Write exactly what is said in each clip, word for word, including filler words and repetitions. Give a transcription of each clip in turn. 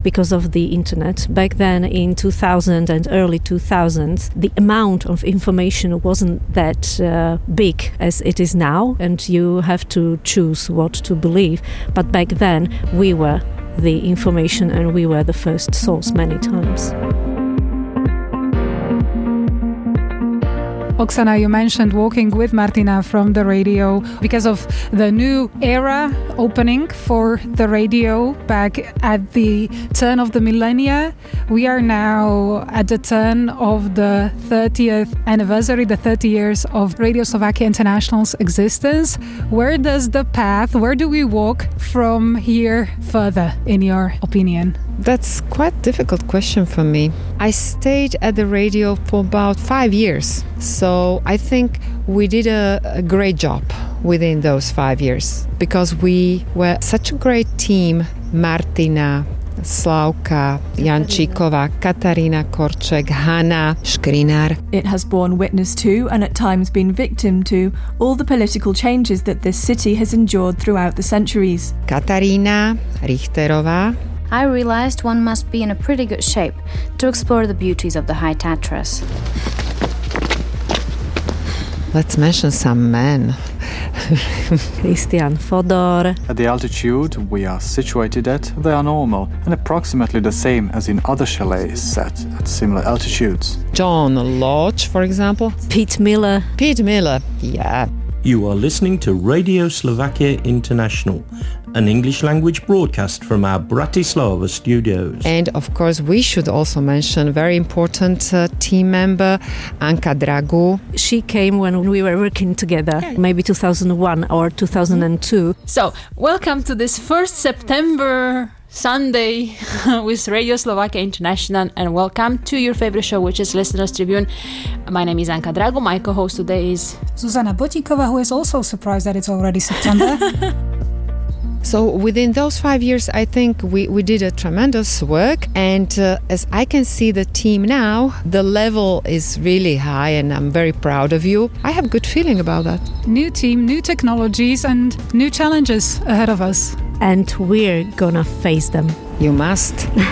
because of the internet. Back then in two thousand and early two thousands, the amount of information wasn't that uh, big as it is now, and you have to choose what to believe. But back then we were the information and we were the first source many times. Oksana, you mentioned working with Martina from the radio because of the new era opening for the radio back at the turn of the millennia. We are now at the turn of the thirtieth anniversary, the thirty years of Radio Slovakia International's existence. Where does the path, where do we walk from here further, in your opinion? That's quite a difficult question for me. I stayed at the radio for about five years. So I think we did a, a great job within those five years because we were such a great team. Martina, Slavka, Jančíková, Katarína Korček, Hanna Škrinar. It has borne witness to and at times been victim to all the political changes that this city has endured throughout the centuries. Katarína Richterová. I realized one must be in a pretty good shape to explore the beauties of the High Tatras. Let's mention some men. Christian Fodor. At the altitude we are situated at, they are normal and approximately the same as in other chalets set at similar altitudes. John Lodge, for example. Pete Miller. Pete Miller, yeah. You are listening to Radio Slovakia International, an English-language broadcast from our Bratislava studios. And of course, we should also mention a very important uh, team member, Anka Dragu. She came when we were working together, maybe two thousand one or two thousand two. So, welcome to this first September Sunday with Radio Slovakia International, and welcome to your favorite show, which is Listeners Tribune. My name is Anka Dragu. My co-host today is Zuzana Botikova, who is also surprised that it's already September. So within those five years, I think we, we did a tremendous work. And uh, as I can see the team now, the level is really high and I'm very proud of you. I have a good feeling about that. New team, new technologies and new challenges ahead of us. And we're gonna face them. You must.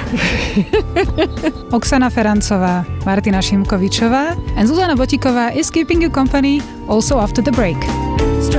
Oksana Ferancová, Martina Šimkovičová and Zuzana Botikova is keeping you company also after the break.